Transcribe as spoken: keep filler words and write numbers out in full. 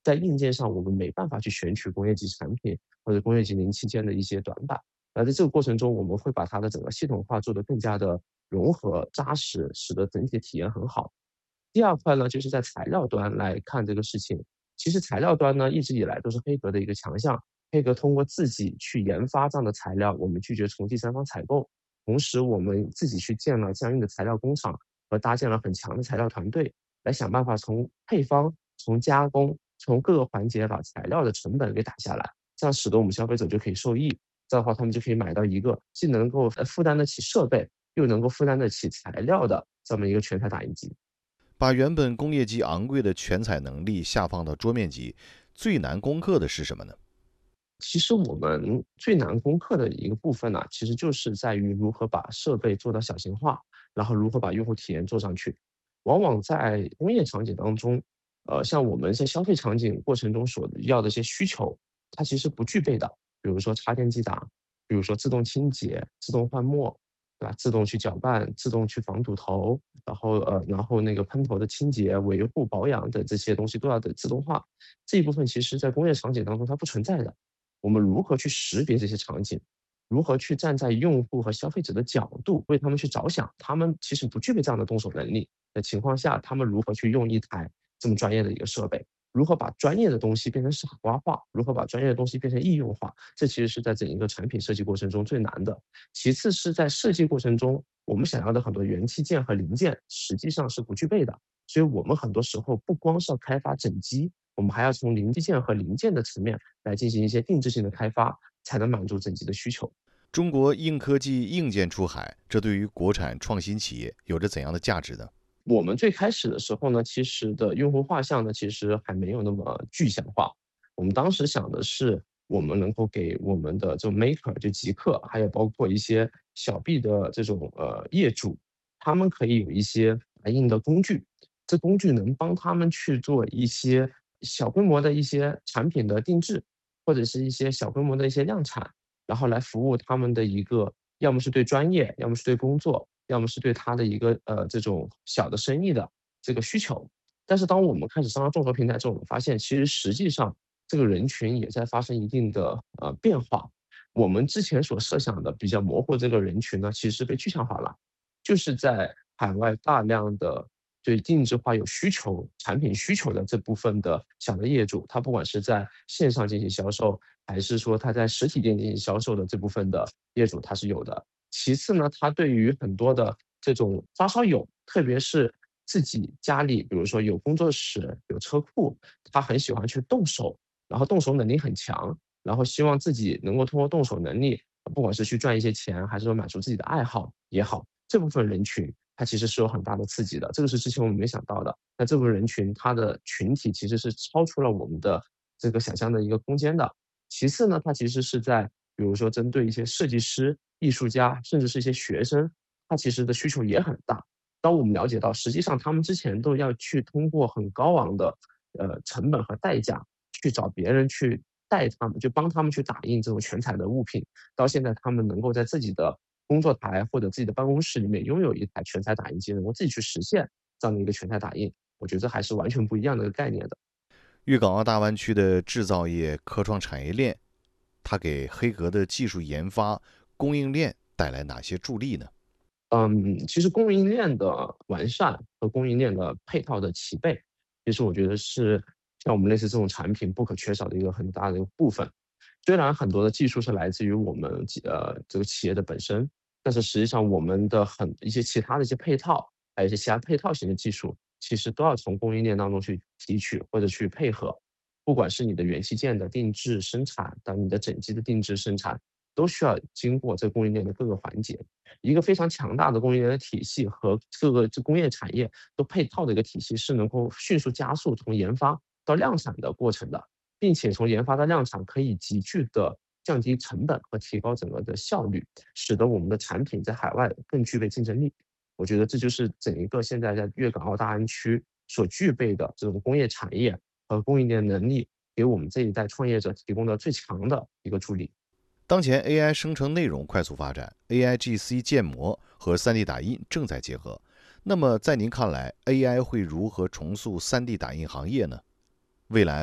在硬件上我们没办法去选取工业级产品或者工业级零器件的一些短板。那在这个过程中，我们会把它的整个系统化做得更加的融合扎实，使得整体的体验很好。第二块呢，就是在材料端来看这个事情。其实材料端呢，一直以来都是黑格的一个强项。黑格通过自己去研发这样的材料，我们拒绝从第三方采购，同时我们自己去建了相应的材料工厂和搭建了很强的材料团队，来想办法从配方、从加工、从各个环节把材料的成本给打下来，这样使得我们消费者就可以受益。这样的话，他们就可以买到一个既能够呃负担得起设备，又能够负担得起材料的这么一个全彩打印机。 把原本工业级昂贵的全彩能力下放到桌面级，最难攻克的是什么呢？ 其实我们最难攻克的一个部分呢，其实就是在于如何把设备做到小型化，然后如何把用户体验做上去。往往在工业场景当中，呃，像我们在消费场景过程中所要的一些需求，它其实不具备的。比如说插电机打，比如说自动清洁、自动换墨，对吧？自动去搅拌、自动去防堵头，然后呃，然后那个喷头的清洁、维护、保养的这些东西都要得自动化。这一部分其实在工业场景当中它不存在的。我们如何去识别这些场景？如何去站在用户和消费者的角度为他们去着想？他们其实不具备这样的动手能力的情况下，他们如何去用一台这么专业的一个设备？如何把专业的东西变成傻瓜化？如何把专业的东西变成易用化？这其实是在整一个产品设计过程中最难的。其次是在设计过程中，我们想要的很多元器件和零件实际上是不具备的，所以我们很多时候不光是要开发整机，我们还要从零部件和零件的层面来进行一些定制性的开发，才能满足整机的需求。 中国硬科技硬件出海，这对于国产创新企业有着怎样的价值呢？ 我们最开始的时候呢，其实的用户画像呢，其实还没有那么具象化。我们当时想的是，我们能够给我们的这种 maker 就极客，还有包括一些小 B 的这种呃业主，他们可以有一些打印的工具，这工具能帮他们去做一些小规模的一些产品的定制，或者是一些小规模的一些量产，然后来服务他们的一个，要么是对专业，要么是对工作，要么是对他的一个呃这种小的生意的这个需求。但是当我们开始上了众筹平台之后，我们发现其实实际上这个人群也在发生一定的呃变化。我们之前所设想的比较模糊这个人群呢，其实被具象化了，就是在海外大量的对定制化有需求、产品需求的这部分的小的业主，他不管是在线上进行销售，还是说他在实体店进行销售的这部分的业主，他是有的。其次呢，他对于很多的这种发烧友，特别是自己家里，比如说有工作室、有车库，他很喜欢去动手，然后动手能力很强，然后希望自己能够通过动手能力，不管是去赚一些钱，还是说满足自己的爱好也好，这部分人群它其实是有很大的刺激的，这个是之前我们没想到的。那这部分人群，它的群体其实是超出了我们的这个想象的一个空间的。其次呢，它其实是在比如说针对一些设计师、艺术家，甚至是一些学生，他其实的需求也很大。当我们了解到，实际上他们之前都要去通过很高昂的呃成本和代价去找别人去带他们，就帮他们去打印这种全彩的物品，到现在他们能够在自己的工作台或者自己的办公室里面拥有一台全彩打印机，能够自己去实现这样的一个全彩打印，我觉得这还是完全不一样的一个概念的。 粤港澳大湾区的制造业科创产业链，它给黑格的技术研发、供应链带来哪些助力呢？ 嗯，其实供应链的完善和供应链的配套的齐备，其实我觉得是像我们类似这种产品不可缺少的一个很大的一个部分。虽然很多的技术是来自于我们呃这个企业的本身，但是实际上我们的很一些其他的一些配套，还有一些其他配套型的技术，其实都要从供应链当中去提取或者去配合。不管是你的元器件的定制生产，到你的整机的定制生产，都需要经过这供应链的各个环节。一个非常强大的供应链的体系和各个这工业产业都配套的一个体系，是能够迅速加速从研发到量产的过程的，并且从研发到量产可以急剧的降低成本和提高整个的效率，使得我们的产品在海外更具备竞争力。我觉得这就是整一个现在在粤港澳大湾区所具备的这种工业产业和供应链能力，给我们这一代创业者提供的最强的一个助力。 当前 A I 生成内容快速发展，A I G C 建模和 三 D 打印正在结合。那么，在您看来，A I 会如何重塑 三 D 打印行业呢？未来